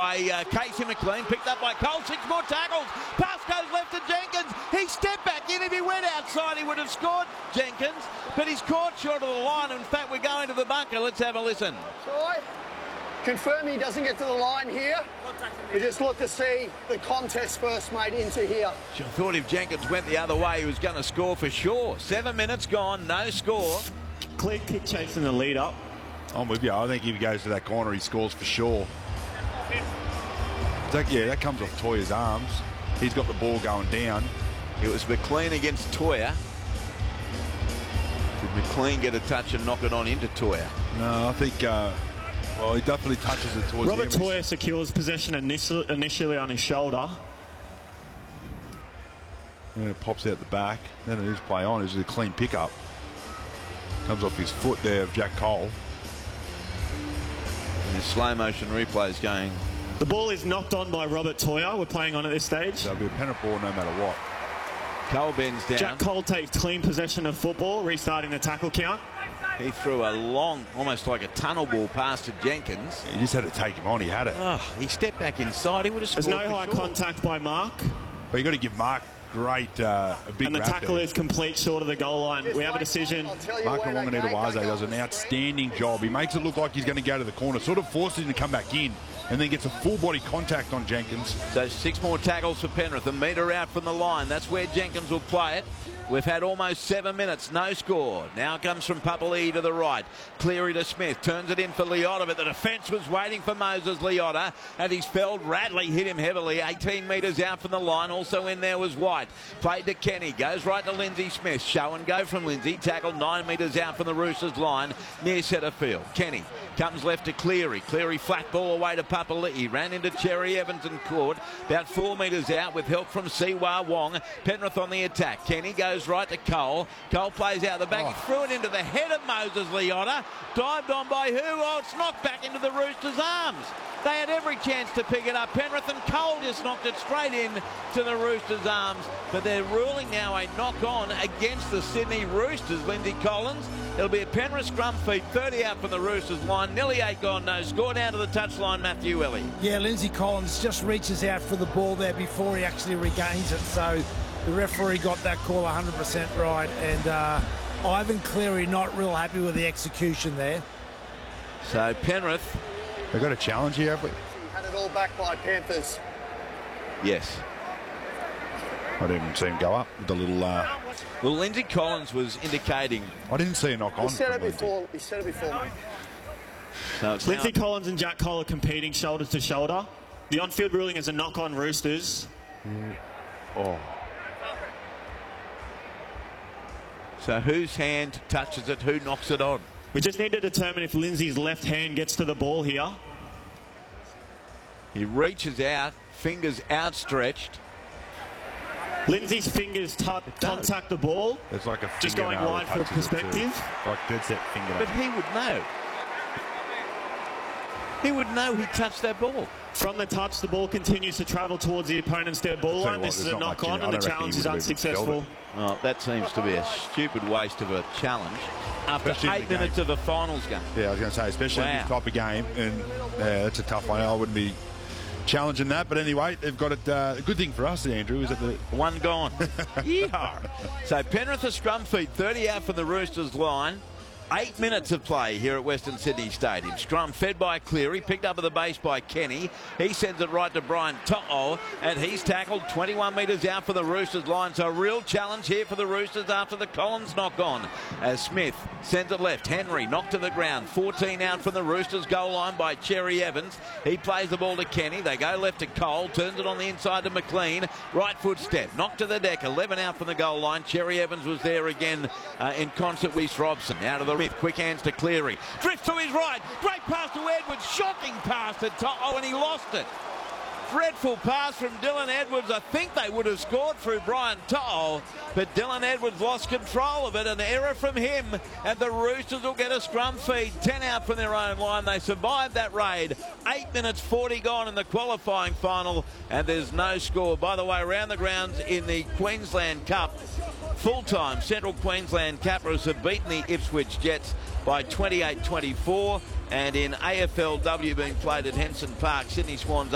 Casey McLean, picked up by Cole. 6 more tackles. Pass goes left to Jenkins. He stepped back in. If he went outside, he would have scored, Jenkins. But he's caught short of the line. In fact, we're going to the bunker. Let's have a listen. Troy, confirm he doesn't get to the line here. We just look to see the contest first, mate, into here. I thought if Jenkins went the other way, he was going to score for sure. 7 minutes gone, no score. Clear kick chasing the lead up. I'm with you. I think if he goes to that corner, he scores for sure. That comes off Toya's arms. He's got the ball going down. It was McLean against Toya. Did McLean get a touch and knock it on into Toya? No, I think, well, he definitely touches it towards Robert Toya secures possession initially on his shoulder. And it pops out the back. Then it is play on. It's a clean pickup. Comes off his foot there of Jack Cole. And the slow motion replays going. The ball is knocked on by Robert Toya. We're playing on at this stage. There'll be a penalty ball no matter what. Cole bends down. Jack Cole takes clean possession of football, restarting the tackle count. He threw a long, almost like a tunnel ball pass to Jenkins. He just had to take him on. He had it. Oh, he stepped back inside. He would have scored. There's no high contact by Mark. But you got to give Mark a big and the tackle is complete short of the goal line. We have a decision. Mark Nwonganita-Waze does an outstanding job. He makes it look like he's going to go to the corner, sort of forces him to come back in, and then gets a full body contact on Jenkins. So 6 more tackles for Penrith. A metre out from the line. That's where Jenkins will play it. We've had almost 7 minutes, no score. Now comes from Papali'i to the right. Cleary to Smith, turns it in for Leota, but the defence was waiting for Moses Leota, and he's felled. Radley hit him heavily, 18 metres out from the line. Also in there was White. Played to Kenny, goes right to Lindsay Smith. Show and go from Lindsay, tackled 9 metres out from the Roosters line, near centre field. Kenny comes left to Cleary. Cleary flat ball away to Papali'i. Ran into Cherry Evans and caught about 4 metres out with help from Siwa Wong. Penrith on the attack. Kenny goes right to Cole. Cole plays out the back. He threw it into the head of Moses Leota. Dived on by who? Oh, it's knocked back into the Roosters' arms. They had every chance to pick it up. Penrith, and Cole just knocked it straight in to the Roosters' arms. But they're ruling now a knock-on against the Sydney Roosters. Lindsay Collins. It'll be a Penrith scrum feed, 30 out from the Roosters line. Nearly 8 gone, no score. Down to the touchline, Matthew Ellie. Yeah, Lindsay Collins just reaches out for the ball there before he actually regains it. So the referee got that call 100% right. And Ivan Cleary not real happy with the execution there. So Penrith. They've got a challenge here, have we? Had it all back by Panthers. Yes. I didn't see him go up with the little... Well, Lindsay Collins was indicating... I didn't see a knock on. He said it before, mate. So Lindsay Collins and Jack Cole are competing shoulder to shoulder. The on-field ruling is a knock on Roosters. Oh. So whose hand touches it? Who knocks it on? We just need to determine if Lindsay's left hand gets to the ball here. He reaches out, fingers outstretched. Lindsay's fingers contact the ball. It's like a just going wide for perspective. Like dead set finger. But he would know. He would know he touched that ball. From the touch, the ball continues to travel towards the opponent's dead ball line. This is a knock-on, and the challenge is unsuccessful. Oh, that seems to be a stupid waste of a challenge after 8 minutes of a finals game. Yeah, I was going to say, especially in this type of game, and that's a tough one. I wouldn't be challenging that, but anyway, they've got it. A good thing for us, Andrew, is that the one gone. So Penrith a scrum feed, 30 out from the Roosters line. 8 minutes of play here at Western Sydney Stadium. Scrum fed by Cleary, picked up at the base by Kenny. He sends it right to Brian To'o, and he's tackled 21 metres out for the Roosters line. So a real challenge here for the Roosters after the Collins knock on. As Smith sends it left. Henry knocked to the ground. 14 out from the Roosters goal line by Cherry Evans. He plays the ball to Kenny. They go left to Cole. Turns it on the inside to McLean. Right foot step. Knocked to the deck. 11 out from the goal line. Cherry Evans was there again in concert with Robson. Out of the Rip, quick hands to Cleary. Drift to his right. Great pass to Edwards. Shocking pass to To'o, and he lost it. Dreadful pass from Dylan Edwards. I think they would have scored through Brian To'o, but Dylan Edwards lost control of it. An error from him, and the Roosters will get a scrum feed. 10 out from their own line. They survived that raid. 8 minutes 40 gone in the qualifying final, and there's no score. By the way, around the grounds in the Queensland Cup, full-time Central Queensland Capras have beaten the Ipswich Jets by 28-24, and in AFLW being played at Henson Park, Sydney Swans